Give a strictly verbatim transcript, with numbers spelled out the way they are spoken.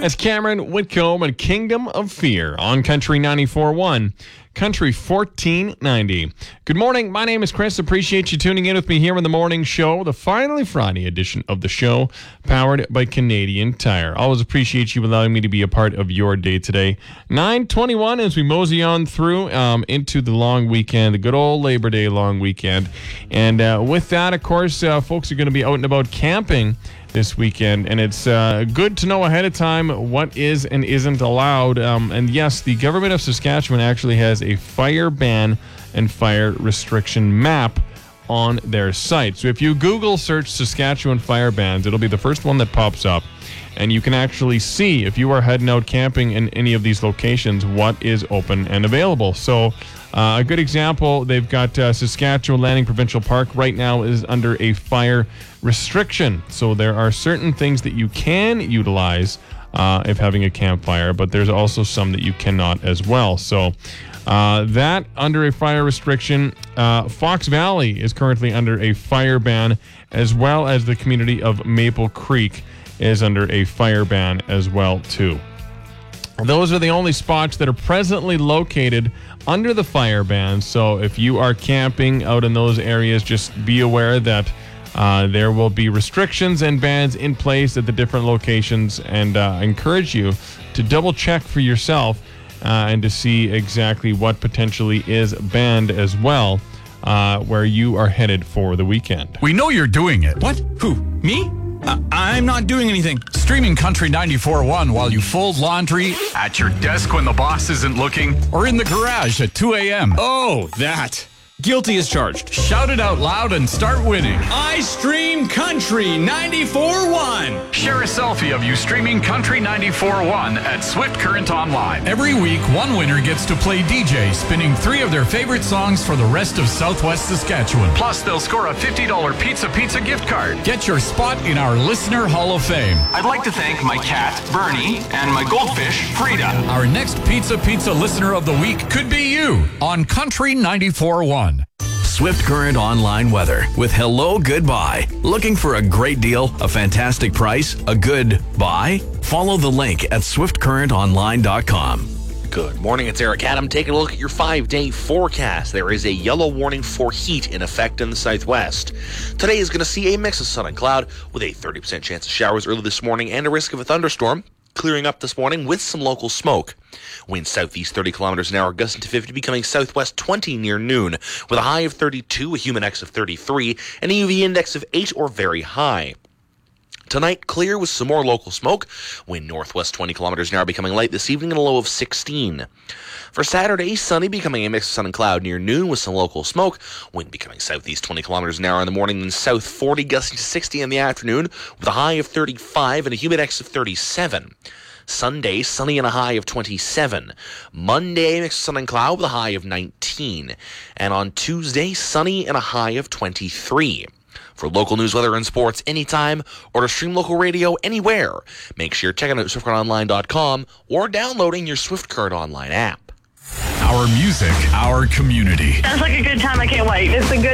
That's Cameron Whitcomb and Kingdom of Fear on Country ninety-four point one. Country fourteen ninety. Good morning. My name is Chris. Appreciate you tuning in with me here in the morning show, the finally Friday edition of the show, powered by Canadian Tire. Always appreciate you allowing me to be a part of your day today. nine twenty-one as we mosey on through um, into the long weekend, the good old Labor Day long weekend. And uh, with that, of course, uh, folks are going to be out and about camping this weekend, and it's uh, good to know ahead of time what is and isn't allowed. Um, and yes, the government of Saskatchewan actually has a fire ban and fire restriction map on their site. So if you Google search Saskatchewan fire bans, it'll be the first one that pops up, and you can actually see, if you are heading out camping in any of these locations, what is open and available. So uh, a good example, they've got uh, Saskatchewan Landing Provincial Park right now is under a fire restriction. So there are certain things that you can utilize uh, if having a campfire, but there's also some that you cannot as well. So uh, that under a fire restriction. uh, Fox Valley is currently under a fire ban, as well as the community of Maple Creek is under a fire ban as well too. Those are the only spots that are presently located under the fire ban. So if you are camping out in those areas, just be aware that uh, there will be restrictions and bans in place at the different locations, and uh, I encourage you to double check for yourself uh, and to see exactly what potentially is banned as well uh, where you are headed for the weekend. We know you're doing it. What? Who? Me? Uh, I'm not doing anything. Streaming Country ninety-four point one while you fold laundry, at your desk when the boss isn't looking, or in the garage at two a.m. Oh, that. Guilty as charged. Shout it out loud and start winning. I stream Country ninety-four point one. Share a selfie of you streaming Country ninety-four point one at Swift Current Online. Every week, one winner gets to play D J, spinning three of their favorite songs for the rest of Southwest Saskatchewan. Plus, they'll score a fifty dollars Pizza Pizza gift card. Get your spot in our Listener Hall of Fame. I'd like to thank my cat, Bernie, and my goldfish, Frida. Our next Pizza Pizza Listener of the Week could be you on Country ninety-four point one. Swift Current Online weather with Hello Goodbye. Looking for a great deal, a fantastic price, a good buy? Follow the link at swift current online dot com. Good morning, it's Eric Adam. Taking a look at your five-day forecast. There is a yellow warning for heat in effect in the southwest. Today is going to see a mix of sun and cloud with a thirty percent chance of showers early this morning and a risk of a thunderstorm. Clearing up this morning with some local smoke. Winds southeast thirty kilometers an hour, gusting to fifty, becoming southwest twenty near noon, with a high of thirty-two, a human index of thirty-three, and a U V index of eight or very high. Tonight, clear with some more local smoke. Wind northwest twenty kilometers an hour, becoming light this evening, and a low of sixteen. For Saturday, sunny, becoming a mix of sun and cloud near noon with some local smoke. Wind becoming southeast twenty kilometers an hour in the morning, then south forty, gusting to sixty in the afternoon, with a high of thirty-five and a humid index of thirty-seven. Sunday, sunny and a high of twenty-seven. Monday, mixed sun and cloud with a high of nineteen. And on Tuesday, sunny and a high of twenty-three. For local news, weather, and sports anytime, or to stream local radio anywhere, make sure you're checking out swift current online dot com or downloading your Swift Current Online app. Our music, our community. Sounds like a good time. I can't wait. It's a good